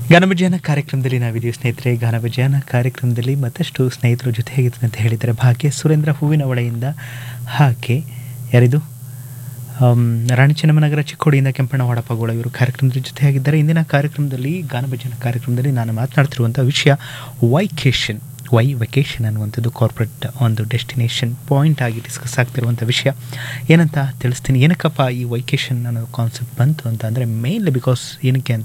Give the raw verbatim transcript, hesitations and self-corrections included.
ಗಾನವಿಜಯನ ಕಾರ್ಯಕ್ರಮದಲ್ಲಿ ನಾವಿದ್ದೀವಿ ಸ್ನೇಹಿತರೆ. ಗಾನವಿಜಯನ ಕಾರ್ಯಕ್ರಮದಲ್ಲಿ ಮತ್ತಷ್ಟು ಸ್ನೇಹಿತರ ಜೊತೆ ಹೇಗಿತ್ತು ಅಂತ ಹೇಳಿದ್ದಾರೆ. ಭಾಗ್ಯ ಸುರೇಂದ್ರ ಹೂವಿನ ಒಳೆಯಿಂದ, ಹಾಗೆ ಯಾರಿದು ರಾಣಿ ಚೆನ್ನಮ್ಮನಗರ ಚಿಕ್ಕೋಡಿಯಿಂದ ಕೆಂಪಣ್ಣ ವಾಡಪ್ಪಗೋಳ ಇವರು ಕಾರ್ಯಕ್ರಮದ ಜೊತೆಯಾಗಿದ್ದಾರೆ. ಇಂದಿನ ಕಾರ್ಯಕ್ರಮದಲ್ಲಿ ಗಾನಭಜನ ಕಾರ್ಯಕ್ರಮದಲ್ಲಿ ನಾನು ಮಾತನಾಡ್ತಿರುವಂಥ ವಿಷಯ ವೈಕೇಶನ್. ವೈ ವೆಕೇಷನ್ ಅನ್ನುವಂಥದ್ದು ಕಾರ್ಪೊರೇಟ್ ಒಂದು ಡೆಸ್ಟಿನೇಷನ್ ಪಾಯಿಂಟ್ ಆಗಿ ಡಿಸ್ಕಸ್ ಆಗ್ತಿರುವಂಥ ವಿಷಯ ಏನಂತ ತಿಳಿಸ್ತೀನಿ. ಏನಕ್ಕಪ್ಪ ಈ ವೈಕೇಷನ್ ಅನ್ನೋ ಕಾನ್ಸೆಪ್ಟ್ ಬಂತು ಅಂತ ಅಂದರೆ ಮೇನ್ಲಿ ಬಿಕಾಸ್ ಏನಕ್ಕೆ ಅಂತ